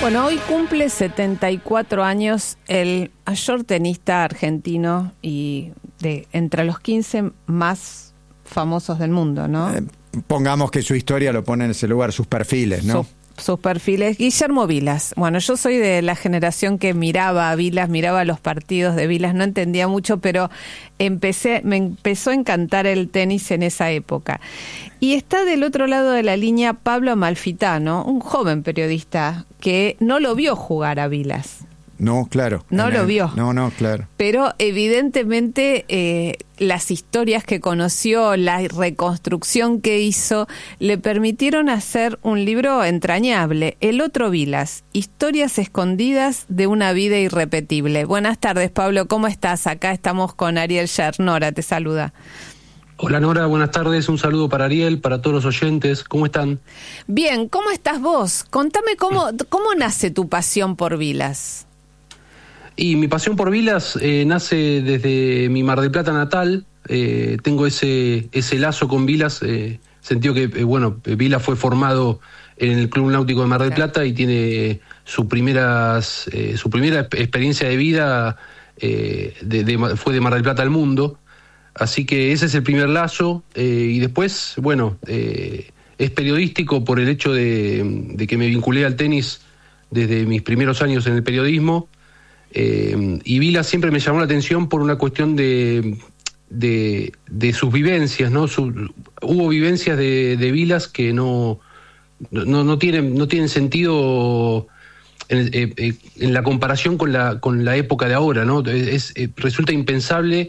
Bueno, hoy cumple 74 años el mayor tenista argentino y entre los 15 más famosos del mundo, ¿no? Pongamos que su historia lo pone en ese lugar, sus perfiles, ¿no? Sus perfiles. Guillermo Vilas. Bueno, yo soy de la generación que miraba a Vilas, miraba los partidos de Vilas, no entendía mucho, pero me empezó a encantar el tenis en esa época. Y está del otro lado de la línea Pablo Amalfitano, un joven periodista que no lo vio jugar a Vilas. No, claro. No lo vio. No, claro. Pero evidentemente las historias que conoció, la reconstrucción que hizo, le permitieron hacer un libro entrañable. El otro Vilas, historias escondidas de una vida irrepetible. Buenas tardes, Pablo, ¿cómo estás? Acá estamos con Ariel Sher. Nora te saluda. Hola Nora, buenas tardes, un saludo para Ariel, para todos los oyentes, ¿cómo están? Bien, ¿cómo estás vos? Contame cómo nace tu pasión por Vilas. Y mi pasión por Vilas nace desde mi Mar del Plata natal. Tengo ese lazo con Vilas, sentido que, Vilas fue formado en el Club Náutico de Mar del Plata y tiene su primera experiencia de vida fue de Mar del Plata al mundo. Así que ese es el primer lazo. Y después, es periodístico por el hecho de que me vinculé al tenis desde mis primeros años en el periodismo. Y Vilas siempre me llamó la atención por una cuestión de sus vivencias, ¿no? Hubo vivencias de Vilas que no tienen sentido en la comparación con la época de ahora, ¿no? Resulta impensable,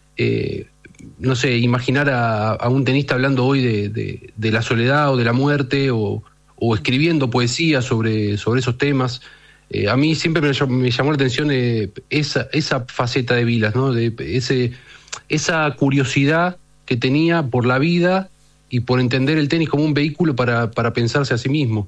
imaginar a un tenista hablando hoy de la soledad o de la muerte o escribiendo poesía sobre esos temas. A mí siempre me llamó la atención esa faceta de Vilas, ¿no? Esa curiosidad que tenía por la vida y por entender el tenis como un vehículo para pensarse a sí mismo.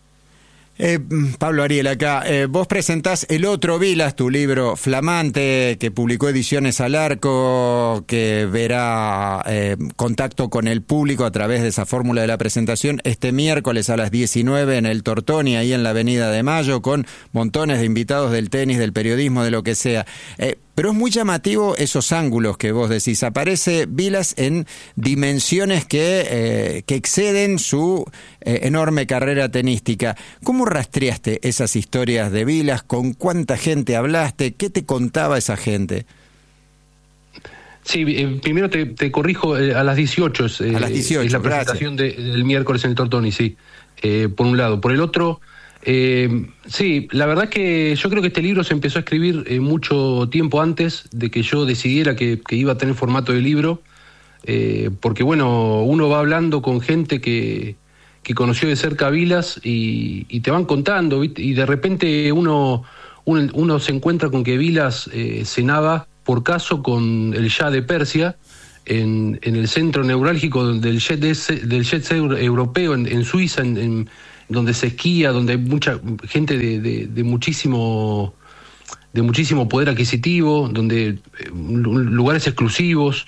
Pablo, Ariel acá. Vos presentás El otro Vilas, tu libro flamante que publicó Ediciones al Arco, que verá contacto con el público a través de esa fórmula de la presentación este miércoles a las 19 en el Tortoni, ahí en la Avenida de Mayo, con montones de invitados del tenis, del periodismo, de lo que sea. Pero es muy llamativo esos ángulos que vos decís. Aparece Vilas en dimensiones que exceden su enorme carrera tenística. ¿Cómo rastreaste esas historias de Vilas? ¿Con cuánta gente hablaste? ¿Qué te contaba esa gente? Sí, primero te corrijo, a las 18. A las 18, es la presentación del miércoles en el Tortoni, sí. Por un lado. Por el otro... sí, la verdad es que yo creo que este libro se empezó a escribir mucho tiempo antes de que yo decidiera que iba a tener formato de libro, porque uno va hablando con gente que conoció de cerca a Vilas y te van contando, ¿viste? Y de repente uno se encuentra con que Vilas cenaba por caso con el Shah de Persia en el centro neurálgico del jet set europeo en Suiza, donde se esquía, donde hay mucha gente de muchísimo poder adquisitivo, donde lugares exclusivos,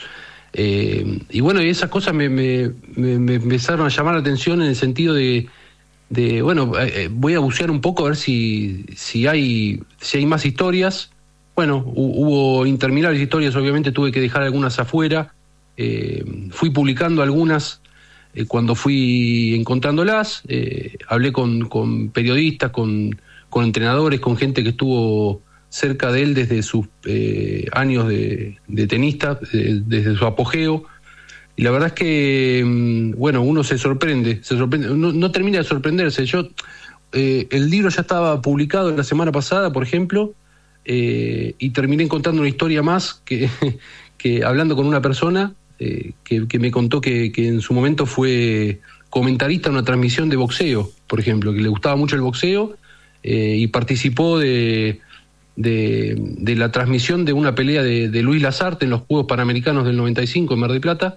y esas cosas me empezaron a llamar la atención en el sentido de voy a bucear un poco a ver si hay más historias. Hubo interminables historias, obviamente tuve que dejar algunas afuera, fui publicando algunas cuando fui encontrándolas, hablé con periodistas, con entrenadores, con gente que estuvo cerca de él desde sus años de tenista, desde su apogeo, y la verdad es que uno se sorprende, no termina de sorprenderse. El libro ya estaba publicado la semana pasada, por ejemplo, y terminé encontrando una historia más que hablando con una persona que me contó que en su momento fue comentarista en una transmisión de boxeo, por ejemplo, que le gustaba mucho el boxeo, y participó de la transmisión de una pelea de Luis Lazarte en los Juegos Panamericanos del 95 en Mar del Plata.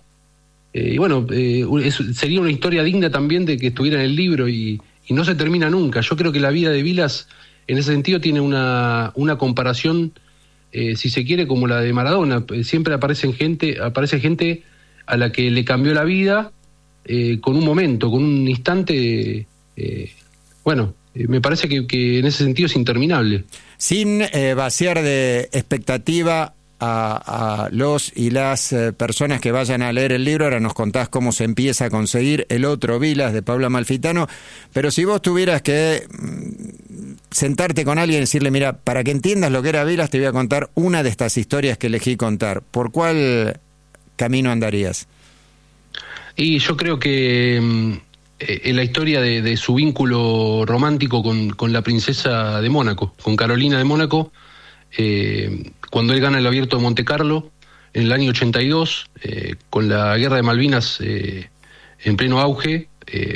Sería una historia digna también de que estuviera en el libro y no se termina nunca. Yo creo que la vida de Vilas en ese sentido tiene una comparación, si se quiere, como la de Maradona. Siempre aparece gente a la que le cambió la vida con un momento, con un instante, bueno, me parece que en ese sentido es interminable. Sin vaciar de expectativa a los y las personas que vayan a leer el libro, ahora nos contás cómo se empieza a conseguir El otro Vilas de Pablo Amalfitano, pero si vos tuvieras que sentarte con alguien y decirle, mira, para que entiendas lo que era Vilas, te voy a contar una de estas historias que elegí contar, ¿por cuál camino andarías? Y yo creo que en la historia de su vínculo romántico con la princesa de Mónaco, con Carolina de Mónaco, cuando él gana el Abierto de Monte Carlo en el año 82, con la Guerra de Malvinas en pleno auge,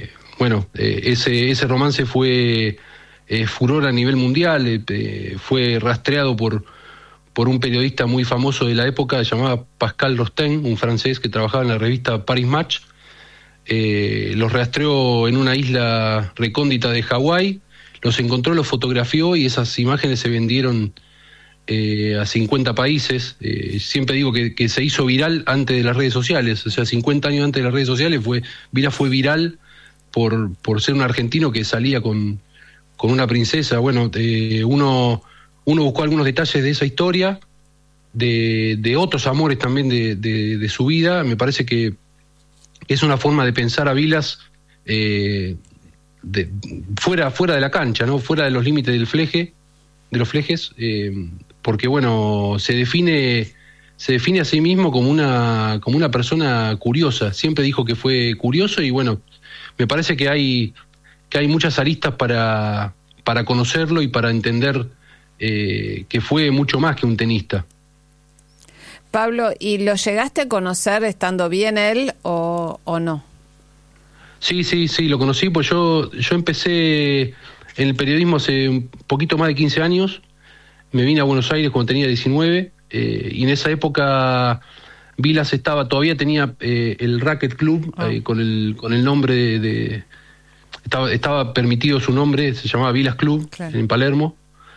ese romance fue furor a nivel mundial, fue rastreado por un periodista muy famoso de la época, llamado Pascal Rosten, un francés que trabajaba en la revista Paris Match. Los rastreó en una isla recóndita de Hawái, los encontró, los fotografió y esas imágenes se vendieron a 50 países. Siempre digo que se hizo viral antes de las redes sociales, o sea, 50 años antes de las redes sociales Vilas fue viral por ser un argentino que salía con una princesa. Bueno, uno buscó algunos detalles de esa historia, de otros amores también de su vida. Me parece que es una forma de pensar a Vilas fuera de la cancha, ¿no? Fuera de los límites de los flejes, porque bueno, se define a sí mismo como una persona curiosa. Siempre dijo que fue curioso y bueno, me parece que hay muchas aristas para conocerlo y para entender que fue mucho más que un tenista. Pablo, ¿y lo llegaste a conocer estando bien él o no? Sí, lo conocí, pues yo empecé en el periodismo hace un poquito más de 15 años, me vine a Buenos Aires cuando tenía 19, y en esa época Vilas todavía tenía el Racket Club, con el nombre estaba permitido su nombre, se llamaba Vilas Club, claro, en Palermo.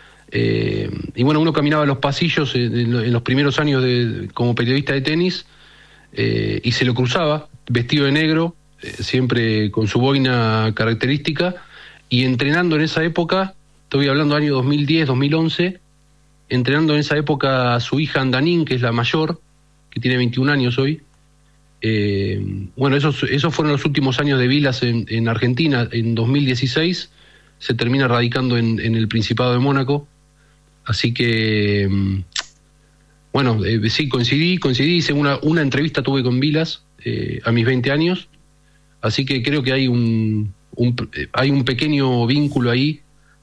Y bueno, uno caminaba los pasillos en los primeros años como periodista de tenis, y se lo cruzaba vestido de negro, siempre con su boina característica, y entrenando en esa época, estoy hablando del año 2010, 2011, entrenando en esa época a su hija Andanín, que es la mayor, que tiene 21 años hoy. Bueno, esos fueron los últimos años de Vilas en Argentina. En 2016 se termina radicando en el Principado de Mónaco. Así que, bueno, sí, coincidí, hice una entrevista, tuve con Vilas a mis 20 años, así que creo que hay un pequeño vínculo ahí,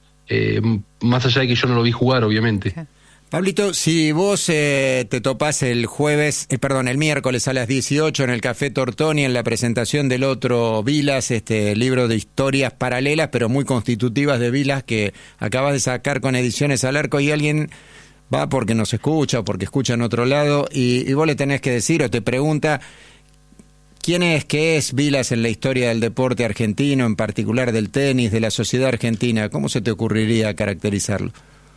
más allá de que yo no lo vi jugar, obviamente. Pablito, si vos te topás el miércoles a las 18 en el Café Tortoni en la presentación del otro Vilas, este libro de historias paralelas pero muy constitutivas de Vilas que acabas de sacar con Ediciones Al Arco, y alguien va porque nos escucha o porque escucha en otro lado y vos le tenés que decir o te pregunta qué es Vilas en la historia del deporte argentino, en particular del tenis, de la sociedad argentina, ¿cómo se te ocurriría caracterizarlo?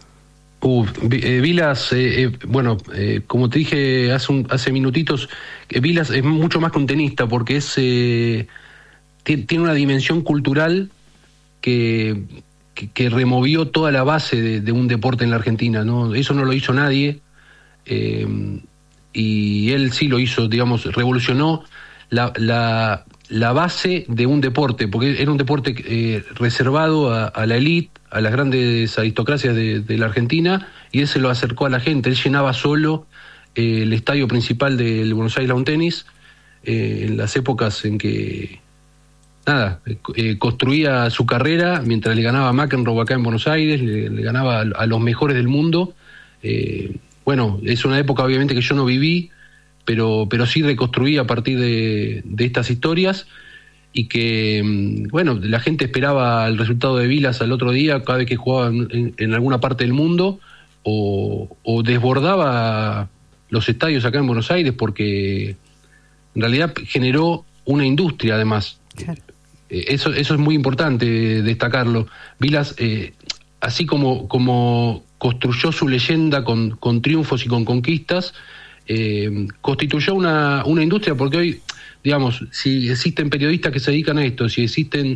Vilas, como te dije hace minutitos, Vilas es mucho más que un tenista, porque tiene una dimensión cultural que removió toda la base de un deporte en la Argentina, ¿no? Eso no lo hizo nadie, y él sí lo hizo, digamos, revolucionó la base de un deporte, porque era un deporte reservado a la élite, a las grandes aristocracias de la Argentina, y él se lo acercó a la gente. Él llenaba solo el estadio principal del Buenos Aires Lawn Tennis, en las épocas en que construía su carrera, mientras le ganaba a McEnroe acá en Buenos Aires, le ganaba a los mejores del mundo. Bueno, es una época obviamente que yo no viví, pero sí reconstruí a partir de estas historias, y que, bueno, la gente esperaba el resultado de Vilas al otro día cada vez que jugaba en alguna parte del mundo, o desbordaba los estadios acá en Buenos Aires, porque en realidad generó una industria además. Claro. Eso es muy importante destacarlo. Vilas, así como construyó su leyenda con triunfos y con conquistas, constituyó una industria, porque hoy, digamos, si existen periodistas que se dedican a esto, si existen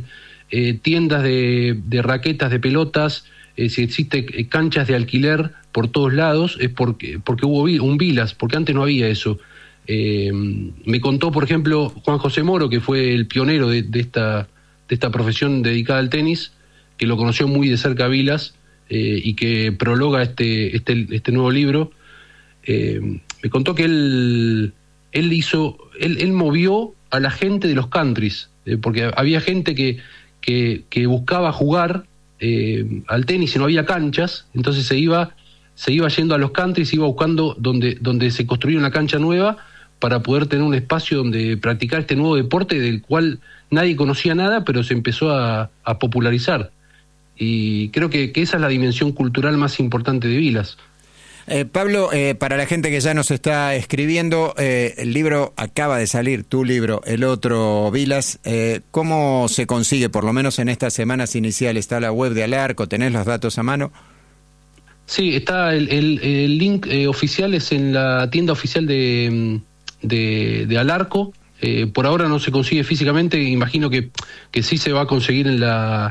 tiendas de raquetas, de pelotas, si existe canchas de alquiler por todos lados, es porque hubo un Vilas, porque antes no había eso. Me contó, por ejemplo, Juan José Moro, que fue el pionero de esta profesión dedicada al tenis, que lo conoció muy de cerca a Vilas, y que prologa este nuevo libro. Me contó que él movió a la gente de los countries, porque había gente que buscaba jugar al tenis y no había canchas, entonces se iba yendo a los countries, iba buscando donde se construía una cancha nueva para poder tener un espacio donde practicar este nuevo deporte del cual nadie conocía nada, pero se empezó a popularizar. Y creo que esa es la dimensión cultural más importante de Vilas. Pablo, para la gente que ya nos está escribiendo, el libro acaba de salir, tu libro, El Otro Vilas. ¿Cómo se consigue, por lo menos en estas semanas iniciales? ¿Está la web de Alarco? ¿Tenés los datos a mano? Sí, está el link oficial, es en la tienda oficial de Alarco. Por ahora no se consigue físicamente, imagino que sí se va a conseguir en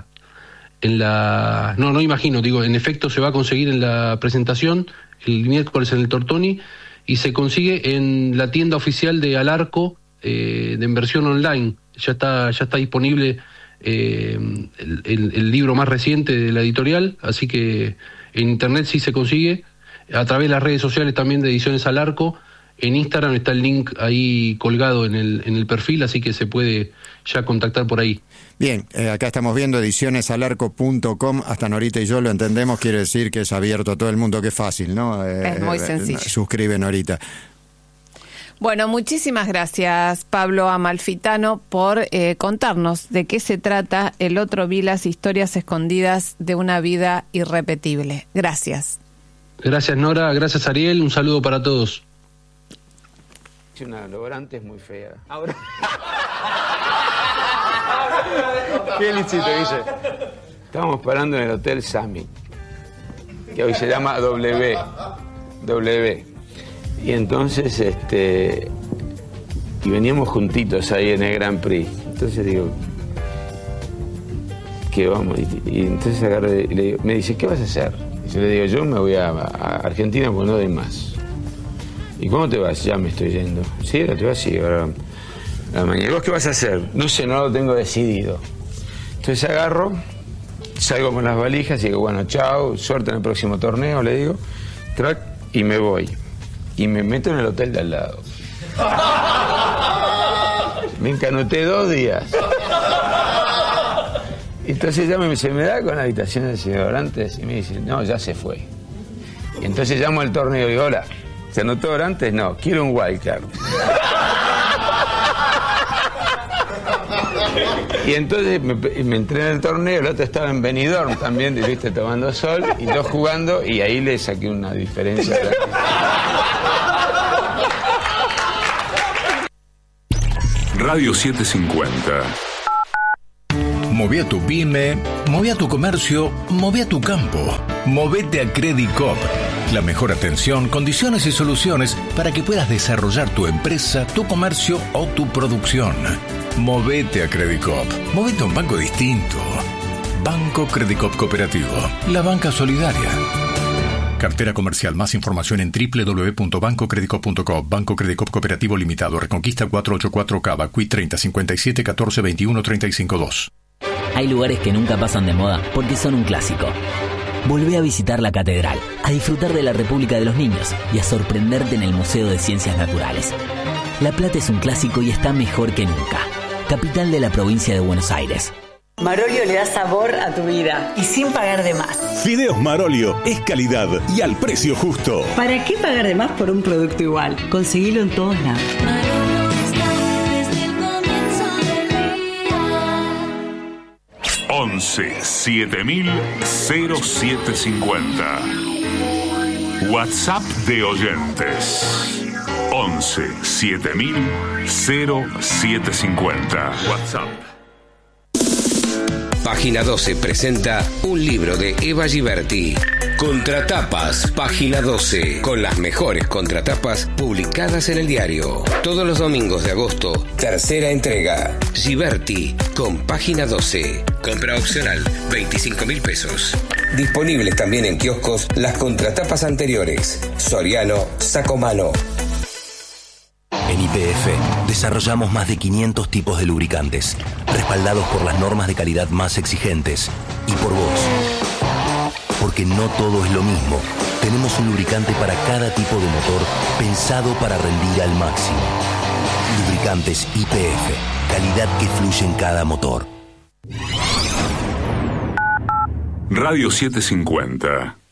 efecto se va a conseguir en la presentación el miércoles en el Tortoni, y se consigue en la tienda oficial de Alarco, en versión online. Ya está disponible el libro más reciente de la editorial, así que en internet sí se consigue, a través de las redes sociales también de Ediciones Alarco. En Instagram está el link ahí colgado en el perfil, así que se puede ya contactar por ahí. Bien, acá estamos viendo edicionesalarco.com, hasta Norita y yo lo entendemos, quiere decir que es abierto a todo el mundo, que es fácil, ¿no? Es muy sencillo. Suscribe, Norita. Bueno, muchísimas gracias, Pablo Amalfitano, por contarnos de qué se trata El Otro Vilas, historias escondidas de una vida irrepetible. Gracias. Gracias, Nora, gracias, Ariel, un saludo para todos. Una logrante es muy fea. Ahora. ¿Qué le hiciste, Guille? Estábamos parando en el Hotel Summit, que hoy se llama W. Y entonces, y veníamos juntitos ahí en el Grand Prix. Entonces digo, ¿qué vamos? Y entonces agarré y le digo, me dice, ¿qué vas a hacer? Y yo le digo, yo me voy a Argentina porque no doy más. ¿Y cómo te vas? Ya me estoy yendo. ¿Sí? ¿Te vas? Sí, ahora a la mañana. ¿Y vos qué vas a hacer? No sé, no lo tengo decidido. Entonces agarro, salgo con las valijas y digo, bueno, chao, suerte en el próximo torneo, le digo, track, y me voy. Y me meto en el hotel de al lado. Me encanuté 2 días. Entonces ya se me da con la habitación del señor Orantes y me dice, no, ya se fue. Y entonces llamo al torneo y digo, hola, ¿se anotó Orantes? No, quiero un wildcard. Y entonces me entré en el torneo, el otro estaba en Benidorm también, viste, tomando sol, y yo jugando, y ahí le saqué una diferencia. Radio 750. Moví a tu pyme, moví a tu comercio, moví a tu campo. Movete a Credit Coop. La mejor atención, condiciones y soluciones para que puedas desarrollar tu empresa, tu comercio o tu producción. Movete a Credit Coop. Movete a un banco distinto. Banco Credit Coop Cooperativo. La banca solidaria. Cartera comercial. Más información en www.bancocreditcoop.com. Banco Credit Coop Cooperativo Limitado. Reconquista 484 Cava. Qui 30 57 14 21 35 2. Hay lugares que nunca pasan de moda porque son un clásico. Volvé a visitar la catedral, a disfrutar de la República de los Niños y a sorprenderte en el Museo de Ciencias Naturales. La Plata es un clásico y está mejor que nunca. Capital de la provincia de Buenos Aires. Marolio le da sabor a tu vida y sin pagar de más. Fideos Marolio es calidad y al precio justo. ¿Para qué pagar de más por un producto igual? Conseguilo en todos lados. 11-7000-0750. WhatsApp de oyentes. 11-7000-0750. WhatsApp. Página 12 presenta un libro de Eva Giberti. Contratapas, Página 12, con las mejores contratapas publicadas en el diario. Todos los domingos de agosto, tercera entrega. Giberti, con Página 12. Compra opcional, 25.000 pesos. Disponibles también en kioscos las contratapas anteriores. Soriano, Sacomano. En YPF desarrollamos más de 500 tipos de lubricantes, respaldados por las normas de calidad más exigentes y por vos. Porque no todo es lo mismo. Tenemos un lubricante para cada tipo de motor pensado para rendir al máximo. Lubricantes YPF, calidad que fluye en cada motor. Radio 750.